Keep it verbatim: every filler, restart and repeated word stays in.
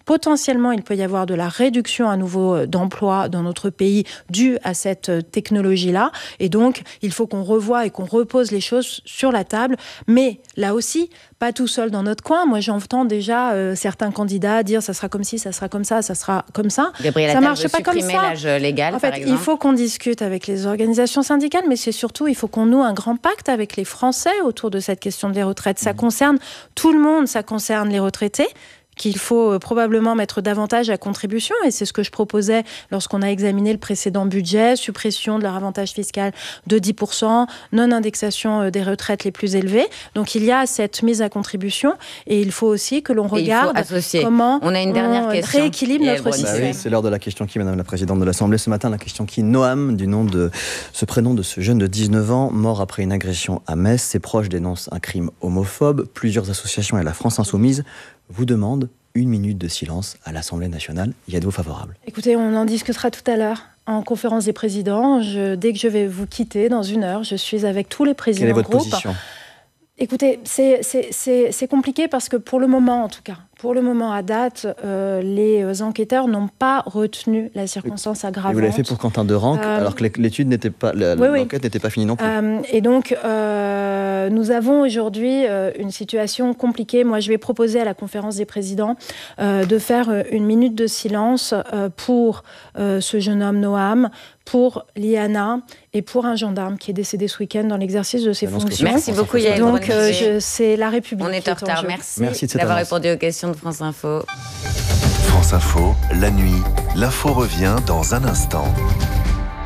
Potentiellement, il peut y avoir de la réduction à nouveau d'emplois dans notre pays due à cette technologie-là. Et donc, il faut qu'on revoie et qu'on repose les choses sur la table. Mais là aussi, pas tout seul dans notre coin. Moi, j'entends déjà euh, certains candidats dire ça sera comme ci, ça sera comme ça, ça sera comme ça. Gabriel ça Attal marche veut pas comme supprimer ça. l'âge légal, en par fait, exemple. il faut qu'on discute avec les organisations syndicales, mais c'est surtout, il faut qu'on noue un grand pacte avec les Français autour de cette question des retraites. Ça mmh. concerne tout le monde, ça concerne les retraités, qu'il faut probablement mettre davantage à contribution, et c'est ce que je proposais lorsqu'on a examiné le précédent budget, suppression de leur avantage fiscal de dix pour cent, non-indexation des retraites les plus élevées. Donc il y a cette mise à contribution, et il faut aussi que l'on regarde comment on, a une dernière on question. rééquilibre notre système. Bah oui, c'est l'heure de la question qui, Madame la Présidente de l'Assemblée. Ce matin, la question qui, Noam, du nom de ce prénom de ce jeune de dix-neuf ans, mort après une agression à Metz. Ses proches dénoncent un crime homophobe. Plusieurs associations et la France Insoumise vous demande une minute de silence à l'Assemblée nationale. Y êtes-vous favorable ? Écoutez, on en discutera tout à l'heure en conférence des présidents. Je, dès que je vais vous quitter dans une heure, je suis avec tous les présidents de groupe. Quelle est votre groupe. position ? Écoutez, c'est, c'est, c'est, c'est compliqué parce que pour le moment, en tout cas, pour le moment à date, euh, les enquêteurs n'ont pas retenu la circonstance aggravante. Et vous l'avez fait pour Quentin Derenc, euh, alors que l'étude n'était pas, la, oui, l'enquête oui. n'était pas finie non plus. Euh, et donc, euh, nous avons aujourd'hui euh, une situation compliquée. Moi, je vais proposer à la conférence des présidents euh, de faire une minute de silence euh, pour euh, ce jeune homme Noam, pour Liana et pour un gendarme qui est décédé ce week-end dans l'exercice de ses fonctions. Merci beaucoup, Yael. Donc, euh, je, c'est la République. On est en retard. Merci, Merci de d'avoir avance. répondu aux questions de France Info. France Info, la nuit, l'info revient dans un instant.